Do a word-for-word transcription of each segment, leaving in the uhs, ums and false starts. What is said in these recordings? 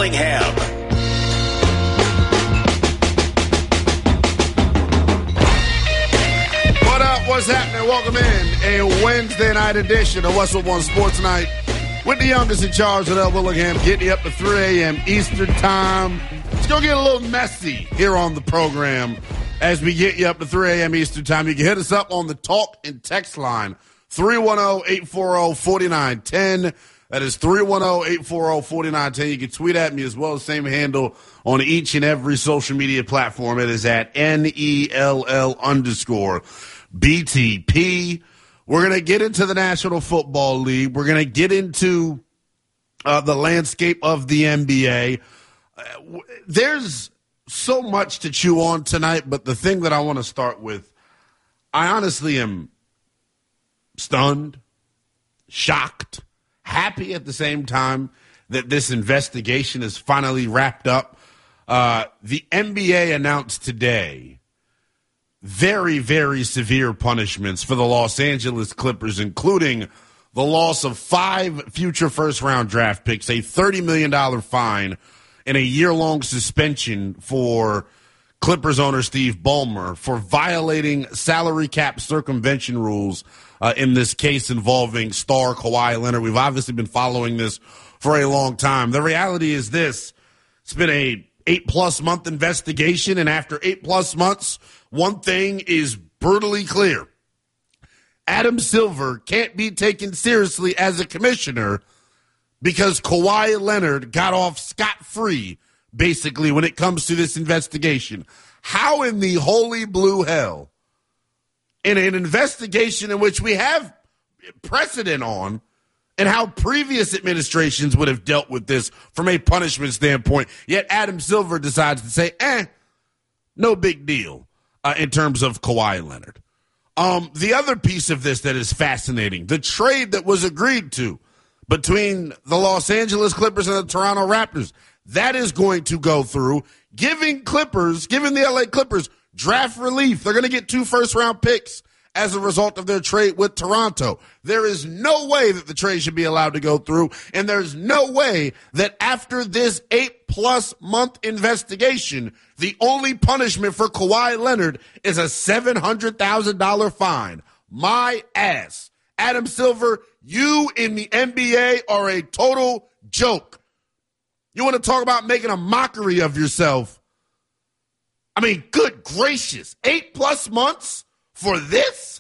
Willingham. What up? What's happening? Welcome in a Wednesday night edition of Westwood One Sports Night with the youngest in charge of L. Willingham, getting you up to three a.m. Eastern Time. It's going to get a little messy here on the program as we get you up to three a.m. Eastern Time. You can hit us up on the talk and text line, three one zero, eight four zero, four nine one zero. That is three one zero, eight four zero, four nine one zero. You can tweet at me as well, same handle on each and every social media platform. It is at N E L L underscore B T P. We're going to get into the National Football League. We're going to get into uh, the landscape of the N B A. Uh, there's so much to chew on tonight, but the thing that I want to start with, I honestly am stunned, shocked, happy at the same time that this investigation is finally wrapped up. Uh, the N B A announced today very, very severe punishments for the Los Angeles Clippers, including the loss of five future first-round draft picks, a thirty million dollars fine, and a year-long suspension for Clippers owner Steve Ballmer for violating salary cap circumvention rules uh, in this case involving star Kawhi Leonard. We've obviously been following this for a long time. The reality is this. It's been a eight-plus month investigation, and after eight-plus months, one thing is brutally clear. Adam Silver can't be taken seriously as a commissioner because Kawhi Leonard got off scot-free, basically, when it comes to this investigation. How in the holy blue hell, in an investigation in which we have precedent on, and how previous administrations would have dealt with this from a punishment standpoint, yet Adam Silver decides to say, eh, no big deal uh, in terms of Kawhi Leonard. Um, the other piece of this that is fascinating, the trade that was agreed to between the Los Angeles Clippers and the Toronto Raptors, that is going to go through, giving Clippers, giving the L A Clippers draft relief. They're going to get two first-round picks as a result of their trade with Toronto. There is no way that the trade should be allowed to go through, and there's no way that after this eight-plus month investigation, the only punishment for Kawhi Leonard is a seven hundred thousand dollars fine. My ass. Adam Silver, you in the N B A are a total joke. You want to talk about making a mockery of yourself? I mean, good gracious. Eight-plus months for this?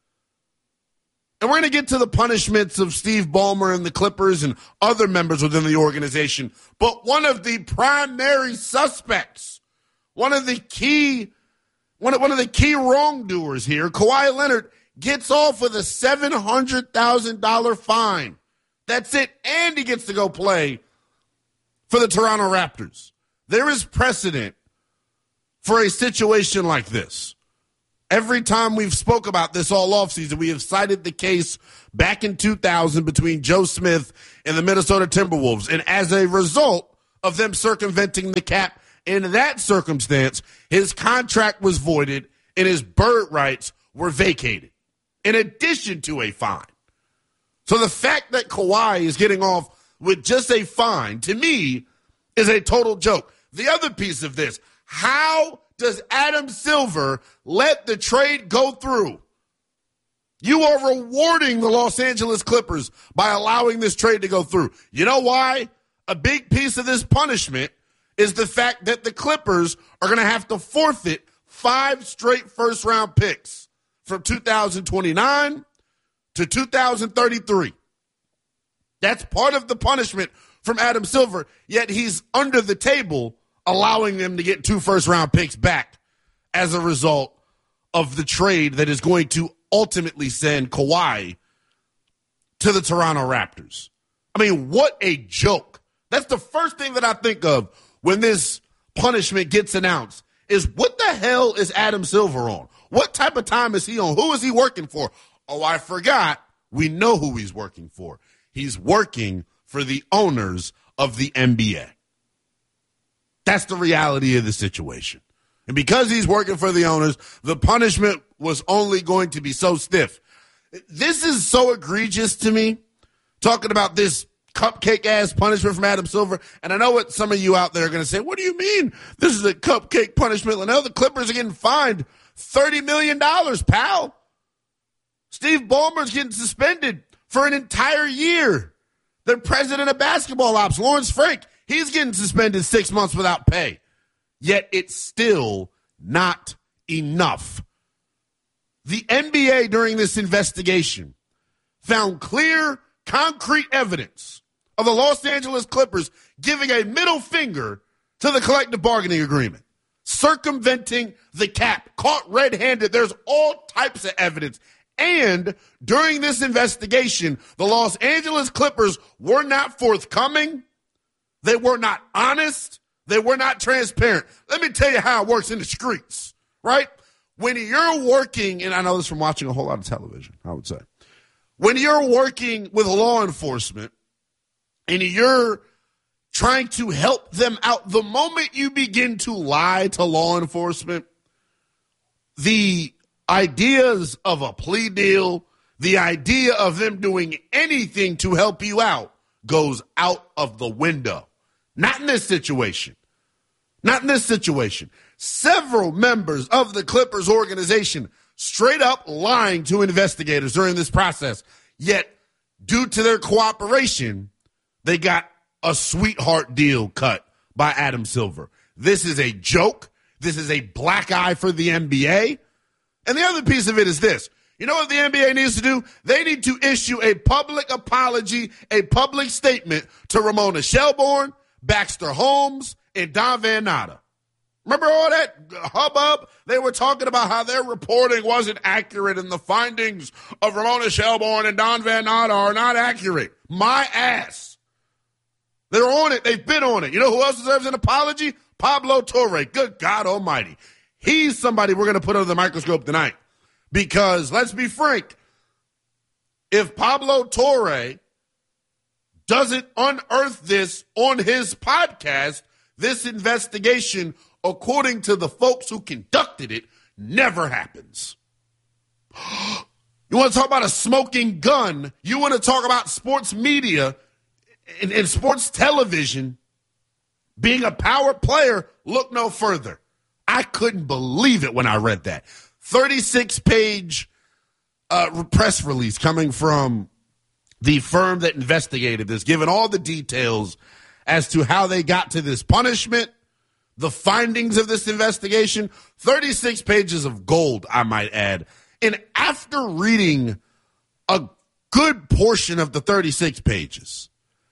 And we're going to get to the punishments of Steve Ballmer and the Clippers and other members within the organization. But one of the primary suspects, one of the key, one of, one of the key wrongdoers here, Kawhi Leonard, gets off with a seven hundred thousand dollars fine. That's it. And he gets to go play for the Toronto Raptors. There is precedent for a situation like this. Every time we've spoke about this all offseason, we have cited the case back in two thousand between Joe Smith and the Minnesota Timberwolves. And as a result of them circumventing the cap in that circumstance, his contract was voided and his bird rights were vacated, in addition to a fine. So the fact that Kawhi is getting off with just a fine, to me, is a total joke. The other piece of this, how does Adam Silver let the trade go through? You are rewarding the Los Angeles Clippers by allowing this trade to go through. You know why? A big piece of this punishment is the fact that the Clippers are going to have to forfeit five straight first-round picks from two thousand twenty-nine to two thousand thirty-three. That's part of the punishment from Adam Silver, yet he's under the table allowing them to get two first-round picks back as a result of the trade that is going to ultimately send Kawhi to the Toronto Raptors. I mean, what a joke. That's the first thing that I think of when this punishment gets announced is what the hell is Adam Silver on? What type of time is he on? Who is he working for? Oh, I forgot. We know who he's working for. He's working for the owners of the N B A. That's the reality of the situation. And because he's working for the owners, the punishment was only going to be so stiff. This is so egregious to me, talking about this cupcake-ass punishment from Adam Silver. And I know what some of you out there are going to say. What do you mean this is a cupcake punishment? I know the Clippers are getting fined thirty million dollars, pal. Steve Ballmer's getting suspended for an entire year. The president of basketball ops, Lawrence Frank, he's getting suspended six months without pay. Yet it's still not enough. The N B A during this investigation found clear, concrete evidence of the Los Angeles Clippers giving a middle finger to the collective bargaining agreement, circumventing the cap, caught red-handed. There's all types of evidence. And during this investigation, the Los Angeles Clippers were not forthcoming. They were not honest. They were not transparent. Let me tell you how it works in the streets, right? When you're working, and I know this from watching a whole lot of television, I would say. When you're working with law enforcement and you're trying to help them out, the moment you begin to lie to law enforcement, the ideas of a plea deal, the idea of them doing anything to help you out goes out of the window. Not in this situation. Not in this situation. Several members of the Clippers organization straight up lying to investigators during this process. Yet, due to their cooperation, they got a sweetheart deal cut by Adam Silver. This is a joke. This is a black eye for the N B A. And the other piece of it is this. You know what the N B A needs to do? They need to issue a public apology, a public statement to Ramona Shelburne, Baxter Holmes, and Don Van Natta. Remember all that hubbub? They were talking about how their reporting wasn't accurate and the findings of Ramona Shelburne and Don Van Natta are not accurate. My ass. They're on it. They've been on it. You know who else deserves an apology? Pablo Torre. Good God almighty. He's somebody we're going to put under the microscope tonight. Because, let's be frank, if Pablo Torre doesn't unearth this on his podcast, this investigation, according to the folks who conducted it, never happens. You want to talk about a smoking gun? You want to talk about sports media and, and sports television being a power player? Look no further. I couldn't believe it when I read that. thirty-six page uh, press release coming from the firm that investigated this, giving all the details as to how they got to this punishment, the findings of this investigation. thirty-six pages of gold, I might add. And after reading a good portion of the thirty-six pages,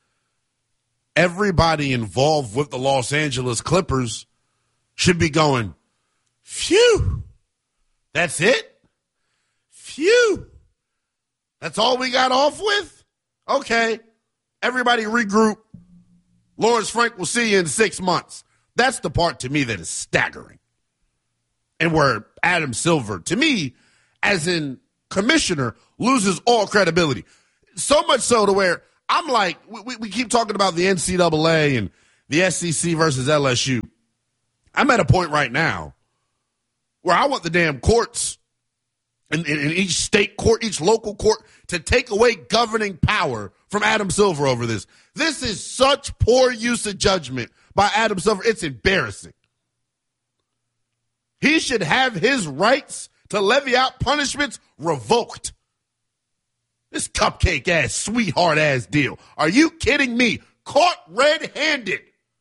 everybody involved with the Los Angeles Clippers should be going, phew, that's it? Phew, that's all we got off with? Okay, everybody regroup. Lawrence Frank will see you in six months. That's the part to me that is staggering. And where Adam Silver, to me, as in commissioner, loses all credibility. So much so to where I'm like, we, we keep talking about the N C double A and the S E C versus L S U. I'm at a point right now where I want the damn courts in, in, in each state court, each local court, to take away governing power from Adam Silver over this. This is such poor use of judgment by Adam Silver. It's embarrassing. He should have his rights to levy out punishments revoked. This cupcake-ass, sweetheart-ass deal. Are you kidding me? Caught red-handed.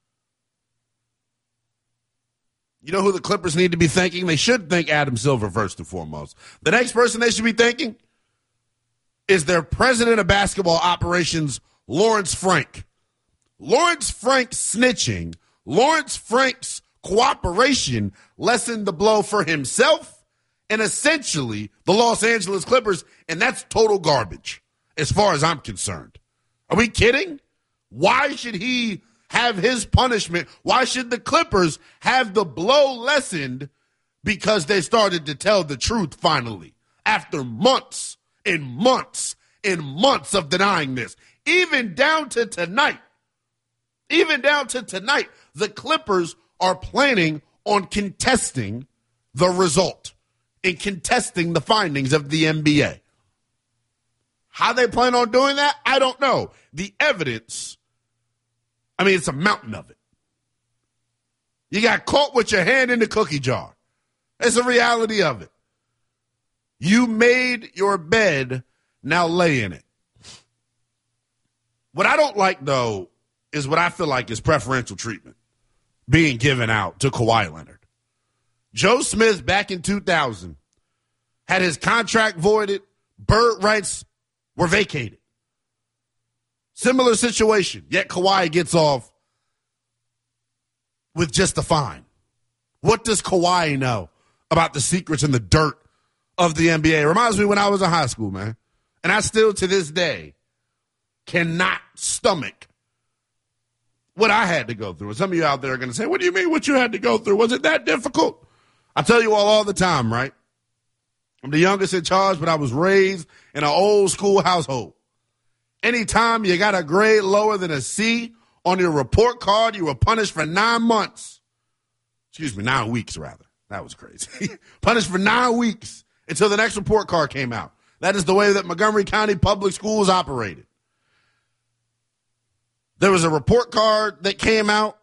You know who the Clippers need to be thanking? They should thank Adam Silver first and foremost. The next person they should be thanking is their president of basketball operations, Lawrence Frank. Lawrence Frank snitching, Lawrence Frank's cooperation lessened the blow for himself and essentially the Los Angeles Clippers, and that's total garbage as far as I'm concerned. Are we kidding? Why should he have his punishment? Why should the Clippers have the blow lessened? Because they started to tell the truth finally after months and months and months of denying this. Even down to tonight, even down to tonight, the Clippers are planning on contesting the result and contesting the findings of the N B A. How they plan on doing that, I don't know. The evidence, I mean, it's a mountain of it. You got caught with your hand in the cookie jar. It's the reality of it. You made your bed, now lay in it. What I don't like, though, is what I feel like is preferential treatment being given out to Kawhi Leonard. Joe Smith, back in two thousand, had his contract voided, bird rights were vacated. Similar situation, yet Kawhi gets off with just a fine. What does Kawhi know about the secrets and the dirt of the N B A? It reminds me when I was in high school, man. And I still, to this day, cannot stomach what I had to go through. And some of you out there are going to say, what do you mean what you had to go through? Was it that difficult? I tell you all all the time, right? I'm the youngest in charge, but I was raised in an old school household. Anytime you got a grade lower than a C on your report card, you were punished for nine months. Excuse me, nine weeks, rather. That was crazy. Punished for nine weeks until the next report card came out. That is the way that Montgomery County Public Schools operated. There was a report card that came out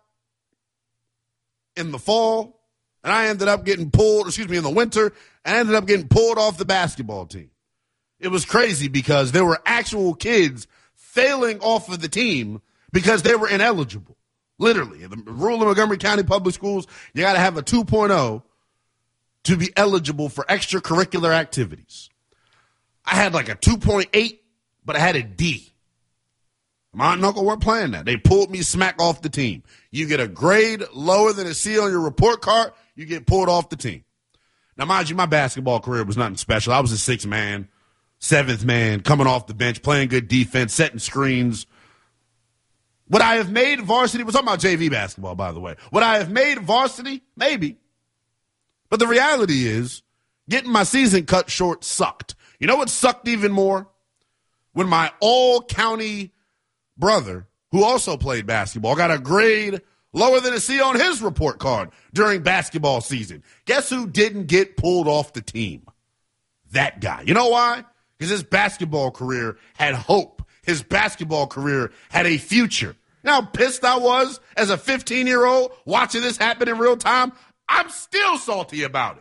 in the fall, and I ended up getting pulled, excuse me, in the winter, and I ended up getting pulled off the basketball team. It was crazy because there were actual kids failing off of the team because they were ineligible. Literally. The rule in Montgomery County Public Schools, you got to have a two point oh to be eligible for extracurricular activities. I had like a two point eight, but I had a D. My aunt and uncle weren't playing that. They pulled me smack off the team. You get a grade lower than a C on your report card, you get pulled off the team. Now, mind you, my basketball career was nothing special. I was a sixth man, seventh man, coming off the bench, playing good defense, setting screens. Would I have made varsity? We're talking about J V basketball, by the way. Would I have made varsity? Maybe. But the reality is, getting my season cut short sucked. You know what sucked even more? When my all-county brother, who also played basketball, got a grade lower than a C on his report card during basketball season. Guess who didn't get pulled off the team? That guy. You know why? Because his basketball career had hope. His basketball career had a future. You know how pissed I was as a fifteen-year-old watching this happen in real time? I'm still salty about it.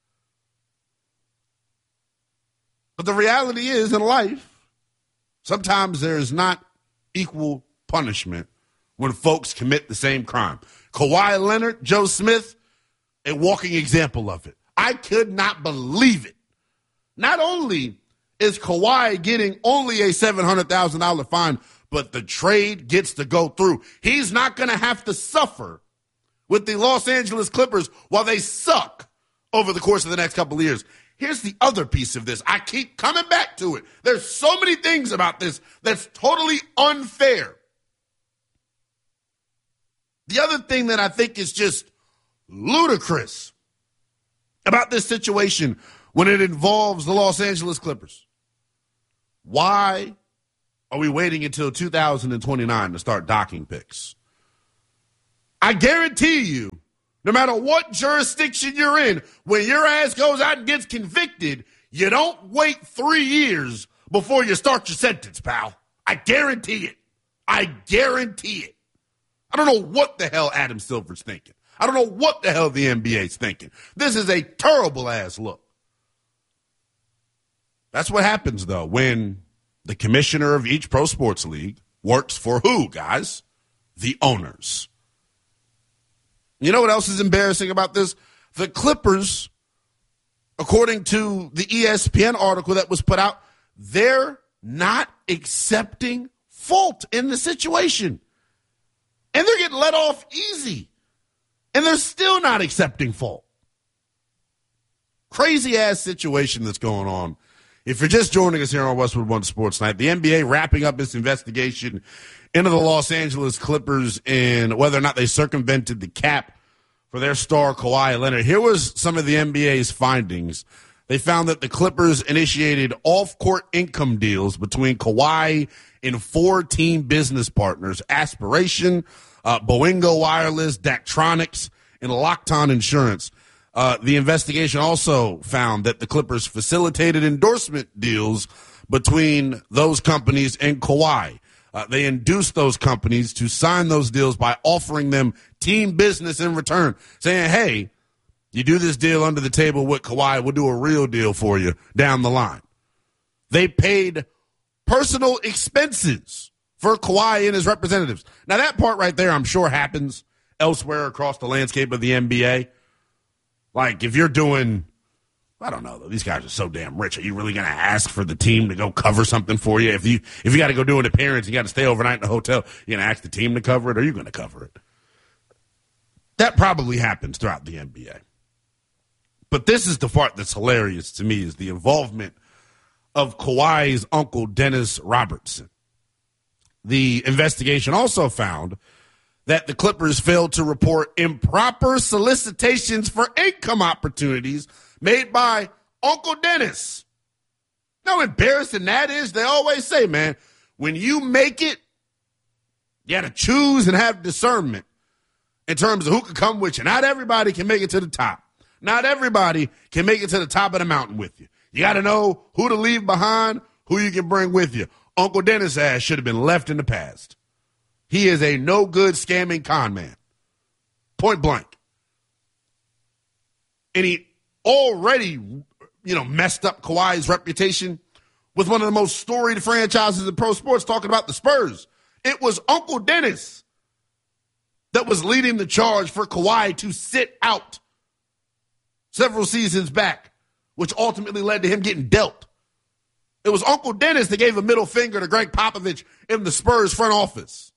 But the reality is, in life, sometimes there's not equal punishment when folks commit the same crime. Kawhi Leonard, Joe Smith, a walking example of it. I could not believe it. Not only is Kawhi getting only a seven hundred thousand dollars fine, but the trade gets to go through. He's not going to have to suffer with the Los Angeles Clippers while they suck over the course of the next couple of years. Here's the other piece of this. I keep coming back to it. There's so many things about this that's totally unfair. The other thing that I think is just ludicrous about this situation when it involves the Los Angeles Clippers. Why are we waiting until two thousand twenty-nine to start docking picks? I guarantee you, no matter what jurisdiction you're in, when your ass goes out and gets convicted, you don't wait three years before you start your sentence, pal. I guarantee it. I guarantee it. I don't know what the hell Adam Silver's thinking. I don't know what the hell the N B A's thinking. This is a terrible-ass look. That's what happens, though, when the commissioner of each pro sports league works for who, guys? The owners. You know what else is embarrassing about this? The Clippers, according to the E S P N article that was put out, they're not accepting fault in the situation. And they're getting let off easy. And they're still not accepting fault. Crazy-ass situation that's going on. If you're just joining us here on Westwood One Sports Night, the N B A wrapping up its investigation into the Los Angeles Clippers and whether or not they circumvented the cap for their star Kawhi Leonard. Here was some of the N B A's findings. They found that the Clippers initiated off-court income deals between Kawhi and four team business partners, Aspiration, uh, Boingo Wireless, Daktronics, and Lockton Insurance. Uh, the investigation also found that the Clippers facilitated endorsement deals between those companies and Kawhi. Uh, they induced those companies to sign those deals by offering them team business in return, saying, hey, you do this deal under the table with Kawhi, we'll do a real deal for you down the line. They paid personal expenses for Kawhi and his representatives. Now, that part right there, I'm sure, happens elsewhere across the landscape of the N B A. Like, if you're doing, I don't know, though, these guys are so damn rich. Are you really going to ask for the team to go cover something for you? If you if you got to go do an appearance, you got to stay overnight in a hotel, you're going to ask the team to cover it, or are you going to cover it? That probably happens throughout the N B A. But this is the part that's hilarious to me, is the involvement of Kawhi's uncle, Dennis Robertson. The investigation also found that the Clippers failed to report improper solicitations for income opportunities made by Uncle Dennis. How embarrassing that is. They always say, man, when you make it, you got to choose and have discernment in terms of who can come with you. Not everybody can make it to the top. Not everybody can make it to the top of the mountain with you. You got to know who to leave behind, who you can bring with you. Uncle Dennis' ass should have been left in the past. He is a no-good scamming con man. Point blank. And he already, you know, messed up Kawhi's reputation with one of the most storied franchises in pro sports, talking about the Spurs. It was Uncle Dennis that was leading the charge for Kawhi to sit out several seasons back, which ultimately led to him getting dealt. It was Uncle Dennis that gave a middle finger to Greg Popovich in the Spurs front office.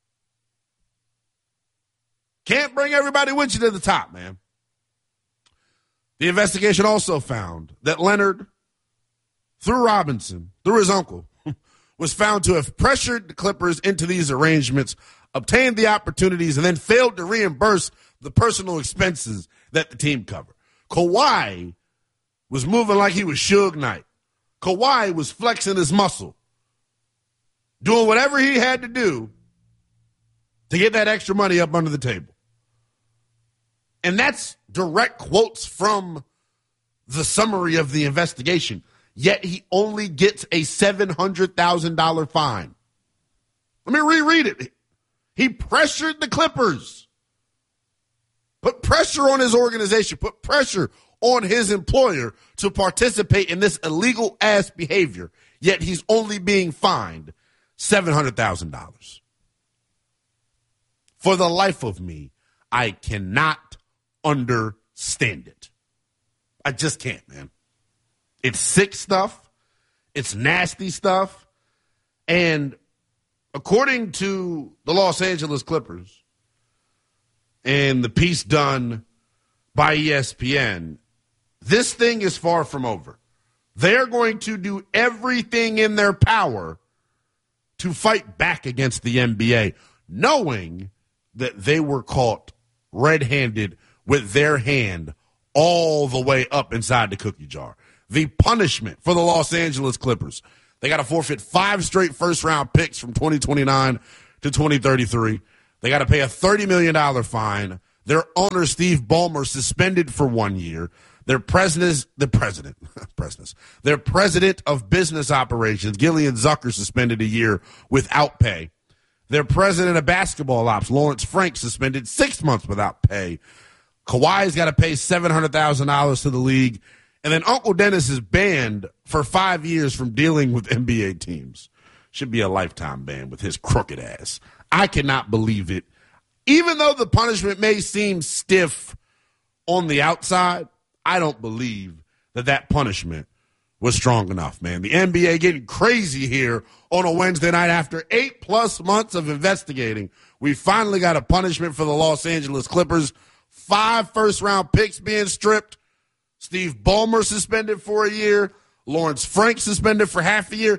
Can't bring everybody with you to the top, man. The investigation also found that Leonard, through Robinson, through his uncle, was found to have pressured the Clippers into these arrangements, obtained the opportunities, and then failed to reimburse the personal expenses that the team covered. Kawhi was moving like he was Suge Knight. Kawhi was flexing his muscle, doing whatever he had to do to get that extra money up under the table. And that's direct quotes from the summary of the investigation. Yet he only gets a seven hundred thousand dollars fine. Let me reread it. He pressured the Clippers. Put pressure on his organization. Put pressure on his employer to participate in this illegal ass behavior. Yet he's only being fined seven hundred thousand dollars. For the life of me, I cannot understand it. I just can't, man. It's sick stuff. It's nasty stuff. And according to the Los Angeles Clippers and the piece done by E S P N, this thing is far from over. They're going to do everything in their power to fight back against the N B A, knowing that they were caught red-handed with their hand all the way up inside the cookie jar. The punishment for the Los Angeles Clippers, they got to forfeit five straight first-round picks from twenty twenty-nine to twenty thirty-three. They got to pay a thirty million dollars fine. Their owner, Steve Ballmer, suspended for one year. Their president, the president, president, their president of business operations, Gillian Zucker, suspended a year without pay. Their president of basketball ops, Lawrence Frank, suspended six months without pay. Kawhi's got to pay seven hundred thousand dollars to the league. And then Uncle Dennis is banned for five years from dealing with N B A teams. Should be a lifetime ban with his crooked ass. I cannot believe it. Even though the punishment may seem stiff on the outside, I don't believe that that punishment was strong enough, man. The N B A getting crazy here on a Wednesday night after eight plus months of investigating. We finally got a punishment for the Los Angeles Clippers. Five first-round picks being stripped. Steve Ballmer suspended for a year. Lawrence Frank suspended for half a year.